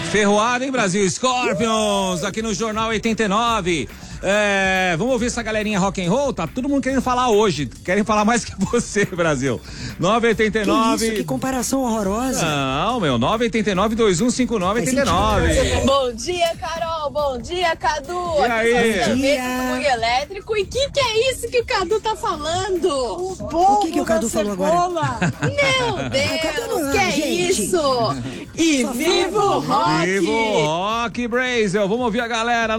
Ferroada, hein, Brasil? Scorpions, aqui no Jornal 89. Vamos ouvir essa galerinha rock and roll? Tá todo mundo querendo falar hoje. Querem falar mais que você, Brasil. 989. Que comparação horrorosa. Não, meu, 989-2159-89. Bom dia, Carol. Bom dia, Cadu. E aí? Bom dia. Do elétrico. E o que é isso que o Cadu tá falando? O que o Cadu falou agora? Meu Deus, que é gente. isso? E viva o rock! Viva o rock, Brasil. Vamos ouvir a galera.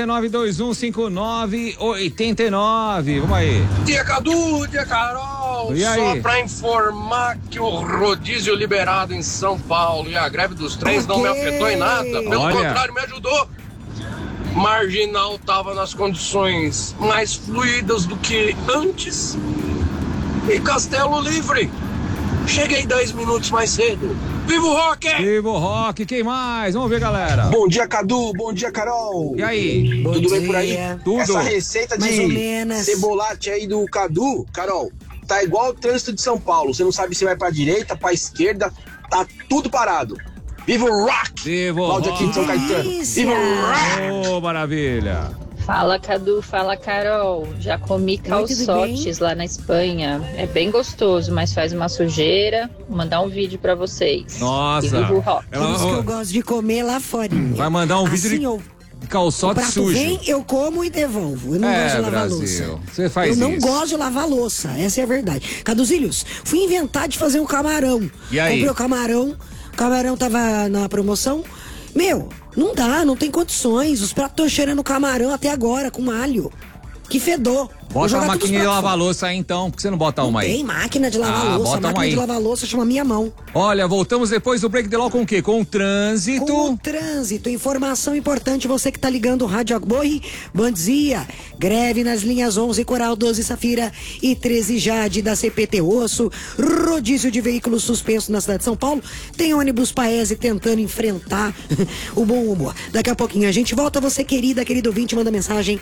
989-2159-89. Vamos aí. Dia Cadu, dia Carol. E aí? Só pra informar que o rodízio liberado em São Paulo e a greve dos trens não me afetou em nada. Pelo contrário, me ajudou. Marginal tava nas condições mais fluidas do que antes. E Castelo livre. Cheguei 10 minutos mais cedo. Viva o rock! Viva o rock, quem mais? Vamos ver, galera. Bom dia, Cadu. Bom dia, Carol. E aí? Tudo bem por aí? Tudo. Essa receita Mais ou de menos. cebolate aí do Cadu, Carol, tá igual o trânsito de São Paulo. Você não sabe se vai pra direita, pra esquerda, tá tudo parado. Viva o rock! Viva o Cláudio aqui de São Caetano. Viva o rock! Ô, maravilha. Fala, Cadu, fala, Carol. Já comi calçotes lá na Espanha. É bem gostoso, mas faz uma sujeira. Vou mandar um vídeo pra vocês. Nossa. E viva o rock. Por isso que eu gosto de comer lá fora. Vai mandar um vídeo assim, de calçote o prato sujo. vem, eu como e devolvo. Eu não gosto de lavar Brasil. louça. Você faz Eu não isso. gosto de lavar louça, essa é a verdade. Caduzilhos, fui inventar de fazer um camarão. E aí? Comprei o camarão tava na promoção. Meu, não dá, não tem condições. Os pratos estão cheirando camarão até agora, com alho. Que fedor. Bota uma maquininha de lavar louça aí então, por que você não bota uma aí? Tem máquina de lavar louça. bota A máquina uma aí. de lavar louça chama minha mão. Olha, voltamos depois do Break the Law com o quê? Com o trânsito. Com o trânsito, informação importante, você que tá ligando o Rádio Agborri, bom dia. Greve nas linhas 11, Coral, 12, Safira e 13 Jade da CPT Osso. Rodízio de veículos suspenso na cidade de São Paulo. Tem ônibus Paese tentando enfrentar o bom humor. Daqui a pouquinho a gente volta. Você, querido ouvinte, manda mensagem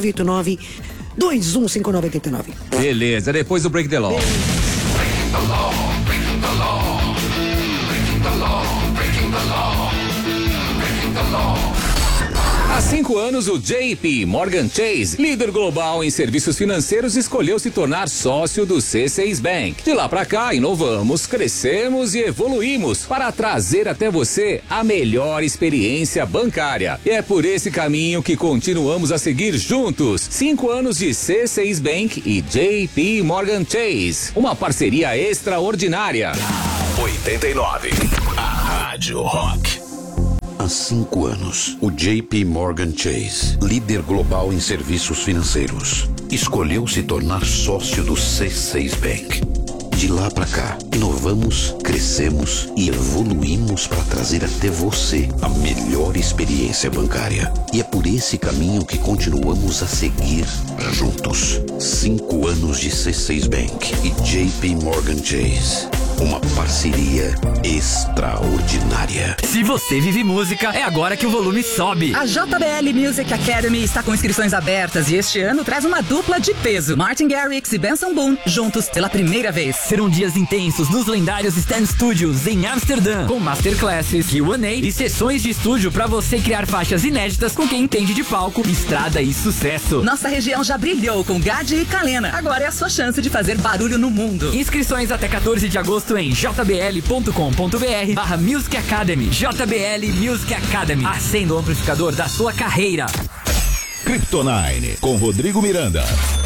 989-215989. Beleza, depois do Break the Law. Há 5 anos, o JP Morgan Chase, líder global em serviços financeiros, escolheu se tornar sócio do C6 Bank. De lá pra cá, inovamos, crescemos e evoluímos para trazer até você a melhor experiência bancária. E é por esse caminho que continuamos a seguir juntos. 5 anos de C6 Bank e JP Morgan Chase. Uma parceria extraordinária. 89. A Rádio Rock. Há 5 anos, o JP Morgan Chase, líder global em serviços financeiros, escolheu se tornar sócio do C6 Bank. De lá pra cá, inovamos, crescemos e evoluímos para trazer até você a melhor experiência bancária. E é por esse caminho que continuamos a seguir juntos. 5 anos de C6 Bank e JP Morgan Chase. Uma parceria extraordinária. Se você vive música, é agora que o volume sobe. A JBL Music Academy está com inscrições abertas e este ano traz uma dupla de peso. Martin Garrix e Benson Boone, juntos pela primeira vez. Serão dias intensos nos lendários Stan Studios em Amsterdã, com masterclasses, Q&A e sessões de estúdio para você criar faixas inéditas com quem entende de palco, estrada e sucesso. Nossa região já brilhou com Gadi e Kalena. Agora é a sua chance de fazer barulho no mundo. Inscrições até 14 de agosto em jbl.com.br/Music Academy. JBL Music Academy. Acenda o amplificador da sua carreira. Kryptonine, com Rodrigo Miranda.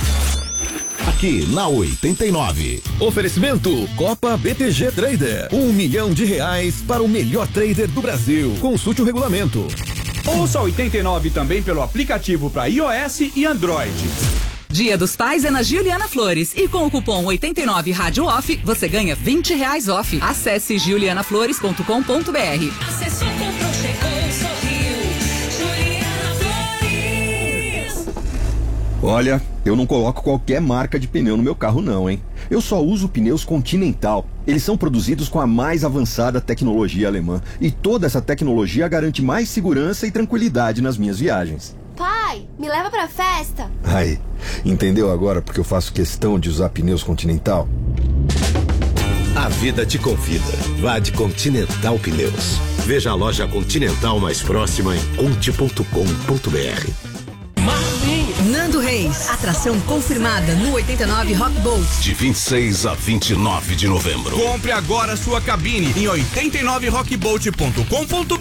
Aqui na 89. Oferecimento Copa BTG Trader. R$1 milhão para o melhor trader do Brasil. Consulte o regulamento. Ouça 89 também pelo aplicativo para iOS e Android. Dia dos Pais é na Giuliana Flores e com o cupom 89 Rádio Off você ganha R$20 off. Acesse giulianaflores.com.br. Acessou, comprou, chegou, sorriu. Giuliana Flores. Olha, eu não coloco qualquer marca de pneu no meu carro não, hein? Eu só uso pneus Continental. Eles são produzidos com a mais avançada tecnologia alemã. E toda essa tecnologia garante mais segurança e tranquilidade nas minhas viagens. Pai, me leva pra festa. Aí, entendeu agora porque eu faço questão de usar pneus Continental? A vida te convida. Vá de Continental Pneus. Veja a loja Continental mais próxima em conte.com.br. Nando Reis, atração confirmada no 89 Rock Boat. De 26 a 29 de novembro. Compre agora sua cabine em 89rockboat.com.br